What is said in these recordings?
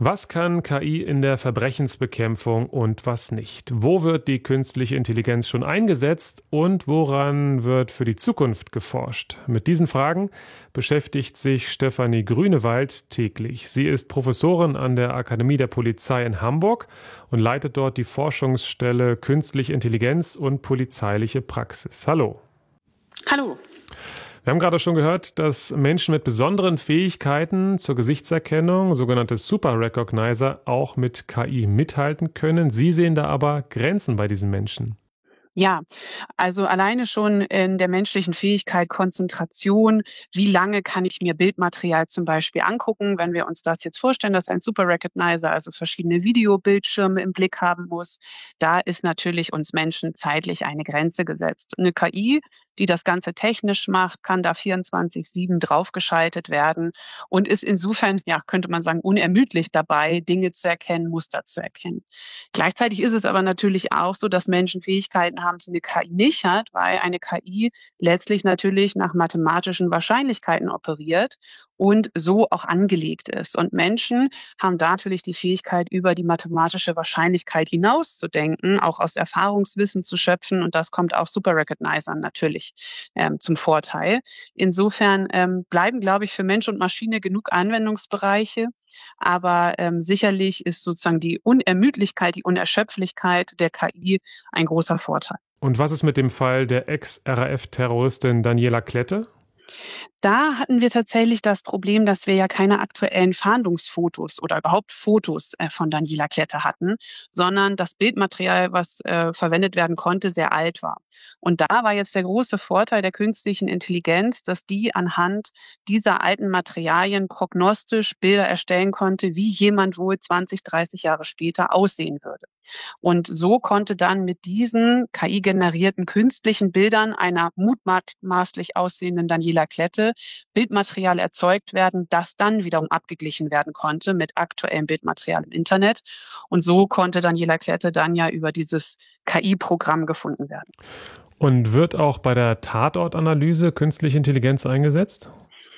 Was kann KI in der Verbrechensbekämpfung und was nicht? Wo wird die künstliche Intelligenz schon eingesetzt und woran wird für die Zukunft geforscht? Mit diesen Fragen beschäftigt sich Stefanie Grünewald täglich. Sie ist Professorin an der Akademie der Polizei in Hamburg und leitet dort die Forschungsstelle Künstliche Intelligenz und polizeiliche Praxis. Hallo. Hallo. Wir haben gerade schon gehört, dass Menschen mit besonderen Fähigkeiten zur Gesichtserkennung, sogenannte Super Recognizer, auch mit KI mithalten können. Sie sehen da aber Grenzen bei diesen Menschen. Ja, also alleine schon in der menschlichen Fähigkeit Konzentration, wie lange kann ich mir Bildmaterial zum Beispiel angucken, wenn wir uns das jetzt vorstellen, dass ein Super Recognizer also verschiedene Videobildschirme im Blick haben muss, da ist natürlich uns Menschen zeitlich eine Grenze gesetzt. Eine KI, die das Ganze technisch macht, kann da 24/7 draufgeschaltet werden und ist insofern, ja, könnte man sagen, unermüdlich dabei, Dinge zu erkennen, Muster zu erkennen. Gleichzeitig ist es aber natürlich auch so, dass Menschen Fähigkeiten haben, die eine KI nicht hat, weil eine KI letztlich natürlich nach mathematischen Wahrscheinlichkeiten operiert und so auch angelegt ist. Und Menschen haben da natürlich die Fähigkeit, über die mathematische Wahrscheinlichkeit hinauszudenken, auch aus Erfahrungswissen zu schöpfen. Und das kommt auch Super Recognizern natürlich zum Vorteil. Insofern bleiben, glaube ich, für Mensch und Maschine genug Anwendungsbereiche. Aber sicherlich ist sozusagen die Unermüdlichkeit, die Unerschöpflichkeit der KI ein großer Vorteil. Und was ist mit dem Fall der Ex-RAF-Terroristin Daniela Klette? Da hatten wir tatsächlich das Problem, dass wir ja keine aktuellen Fahndungsfotos oder überhaupt Fotos von Daniela Klette hatten, sondern das Bildmaterial, was verwendet werden konnte, sehr alt war. Und da war jetzt der große Vorteil der künstlichen Intelligenz, dass die anhand dieser alten Materialien prognostisch Bilder erstellen konnte, wie jemand wohl 20, 30 Jahre später aussehen würde. Und so konnte dann mit diesen KI-generierten künstlichen Bildern einer mutmaßlich aussehenden Daniela Klette Bildmaterial erzeugt werden, das dann wiederum abgeglichen werden konnte mit aktuellem Bildmaterial im Internet. Und so konnte Daniela Klette dann ja über dieses KI-Programm gefunden werden. Und wird auch bei der Tatortanalyse künstliche Intelligenz eingesetzt?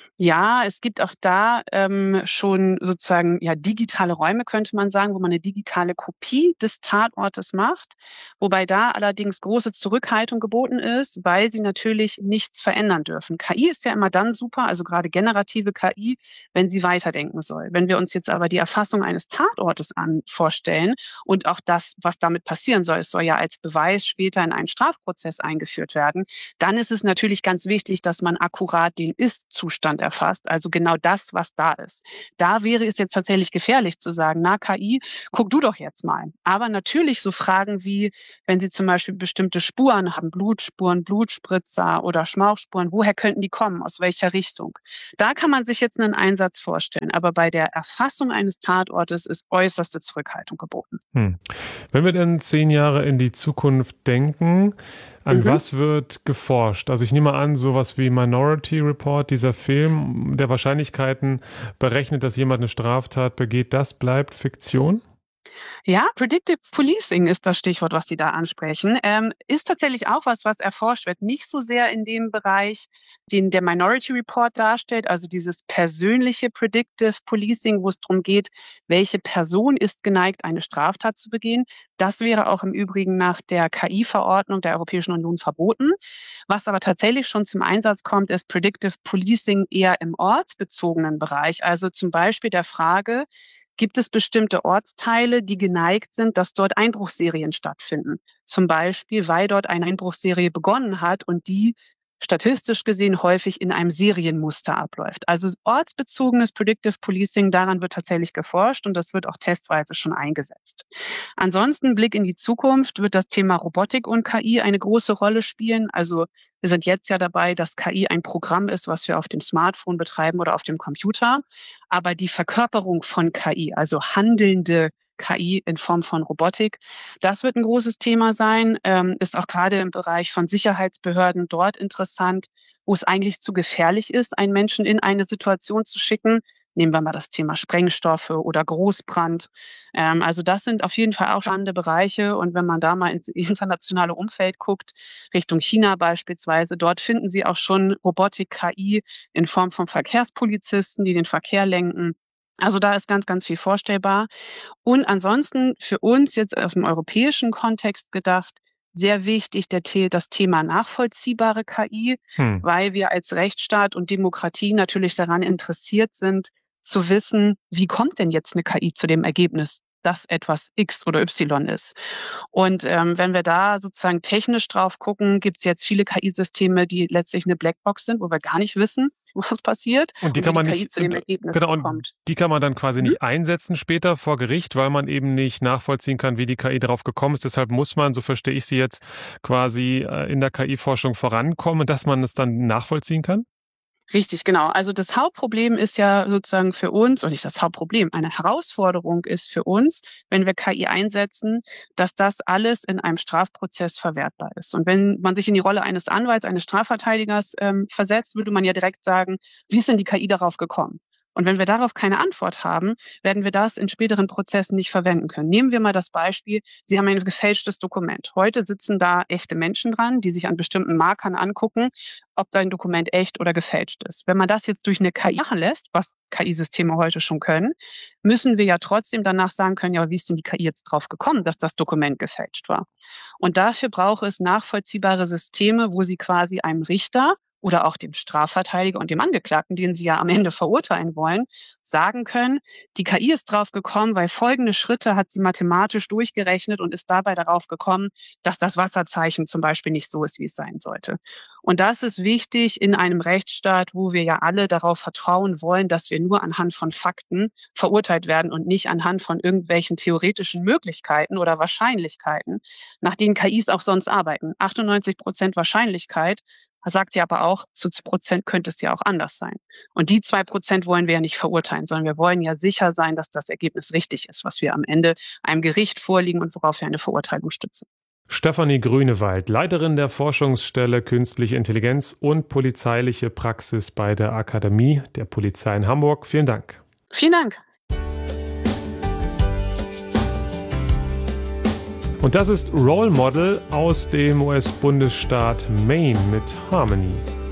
Ja, es gibt auch da schon sozusagen ja digitale Räume, könnte man sagen, wo man eine digitale Kopie des Tatortes macht, wobei da allerdings große Zurückhaltung geboten ist, weil sie natürlich nichts verändern dürfen. KI ist ja immer dann super, also gerade generative KI, wenn sie weiterdenken soll. Wenn wir uns jetzt aber die Erfassung eines Tatortes vorstellen und auch das, was damit passieren soll, es soll ja als Beweis später in einen Strafprozess eingeführt werden, dann ist es natürlich ganz wichtig, dass man akkurat den Ist-Zustand erfasst, also genau das, was da ist. Da wäre es jetzt tatsächlich gefährlich zu sagen, na KI, guck du doch jetzt mal. Aber natürlich so Fragen wie, wenn Sie zum Beispiel bestimmte Spuren haben, Blutspuren, Blutspritzer oder Schmauchspuren, woher könnten die kommen, aus welcher Richtung? Da kann man sich jetzt einen Einsatz vorstellen, aber bei der Erfassung eines Tatortes ist äußerste Zurückhaltung geboten. Wenn wir denn 10 Jahre in die Zukunft denken, an was wird geforscht? Also ich nehme an, sowas wie Minority Report, dieser Film, der Wahrscheinlichkeiten berechnet, dass jemand eine Straftat begeht, das bleibt Fiktion? Ja, Predictive Policing ist das Stichwort, was Sie da ansprechen. Ist tatsächlich auch was erforscht wird. Nicht so sehr in dem Bereich, den der Minority Report darstellt, also dieses persönliche Predictive Policing, wo es darum geht, welche Person ist geneigt, eine Straftat zu begehen. Das wäre auch im Übrigen nach der KI-Verordnung der Europäischen Union verboten. Was aber tatsächlich schon zum Einsatz kommt, ist Predictive Policing eher im ortsbezogenen Bereich. Also zum Beispiel der Frage, gibt es bestimmte Ortsteile, die geneigt sind, dass dort Einbruchsserien stattfinden? Zum Beispiel, weil dort eine Einbruchsserie begonnen hat und die statistisch gesehen häufig in einem Serienmuster abläuft. Also ortsbezogenes Predictive Policing, daran wird tatsächlich geforscht und das wird auch testweise schon eingesetzt. Ansonsten Blick in die Zukunft wird das Thema Robotik und KI eine große Rolle spielen. Also wir sind jetzt ja dabei, dass KI ein Programm ist, was wir auf dem Smartphone betreiben oder auf dem Computer. Aber die Verkörperung von KI, also handelnde KI in Form von Robotik, das wird ein großes Thema sein, ist auch gerade im Bereich von Sicherheitsbehörden dort interessant, wo es eigentlich zu gefährlich ist, einen Menschen in eine Situation zu schicken. Nehmen wir mal das Thema Sprengstoffe oder Großbrand. Also das sind auf jeden Fall auch spannende Bereiche. Und wenn man da mal ins internationale Umfeld guckt, Richtung China beispielsweise, dort finden Sie auch schon Robotik, KI in Form von Verkehrspolizisten, die den Verkehr lenken. Also da ist ganz, ganz viel vorstellbar. Und ansonsten für uns jetzt aus dem europäischen Kontext gedacht, sehr wichtig das Thema nachvollziehbare KI, Hm. weil wir als Rechtsstaat und Demokratie natürlich daran interessiert sind, zu wissen, wie kommt denn jetzt eine KI zu dem Ergebnis, dass etwas X oder Y ist. Und wenn wir da sozusagen technisch drauf gucken, gibt es jetzt viele KI-Systeme, die letztlich eine Blackbox sind, wo wir gar nicht wissen, was passiert Und die und kann wie die man KI nicht, zu dem Ergebnis genau, und kommt. die kann man dann quasi nicht einsetzen später vor Gericht, weil man eben nicht nachvollziehen kann, wie die KI darauf gekommen ist. Deshalb muss man, so verstehe ich Sie jetzt, quasi in der KI-Forschung vorankommen, dass man es dann nachvollziehen kann? Richtig, genau. Also das Hauptproblem ist ja sozusagen für uns, oder nicht das Hauptproblem, eine Herausforderung ist für uns, wenn wir KI einsetzen, dass das alles in einem Strafprozess verwertbar ist. Und wenn man sich in die Rolle eines Anwalts, eines Strafverteidigers versetzt, würde man ja direkt sagen, wie ist denn die KI darauf gekommen? Und wenn wir darauf keine Antwort haben, werden wir das in späteren Prozessen nicht verwenden können. Nehmen wir mal das Beispiel, Sie haben ein gefälschtes Dokument. Heute sitzen da echte Menschen dran, die sich an bestimmten Markern angucken, ob dein Dokument echt oder gefälscht ist. Wenn man das jetzt durch eine KI machen lässt, was KI-Systeme heute schon können, müssen wir ja trotzdem danach sagen können, ja, wie ist denn die KI jetzt drauf gekommen, dass das Dokument gefälscht war? Und dafür braucht es nachvollziehbare Systeme, wo Sie quasi einem Richter oder auch dem Strafverteidiger und dem Angeklagten, den Sie ja am Ende verurteilen wollen, sagen können, die KI ist drauf gekommen, weil folgende Schritte hat sie mathematisch durchgerechnet und ist dabei darauf gekommen, dass das Wasserzeichen zum Beispiel nicht so ist, wie es sein sollte. Und das ist wichtig in einem Rechtsstaat, wo wir ja alle darauf vertrauen wollen, dass wir nur anhand von Fakten verurteilt werden und nicht anhand von irgendwelchen theoretischen Möglichkeiten oder Wahrscheinlichkeiten, nach denen KIs auch sonst arbeiten. 98% Wahrscheinlichkeit sagt sie aber auch, zu Prozent könnte es ja auch anders sein. Und die 2% wollen wir ja nicht verurteilen, sondern wir wollen ja sicher sein, dass das Ergebnis richtig ist, was wir am Ende einem Gericht vorlegen und worauf wir eine Verurteilung stützen. Stefanie Grünewald, Leiterin der Forschungsstelle Künstliche Intelligenz und polizeiliche Praxis bei der Akademie der Polizei in Hamburg. Vielen Dank. Vielen Dank. Und das ist Role Model aus dem US-Bundesstaat Maine mit Harmony.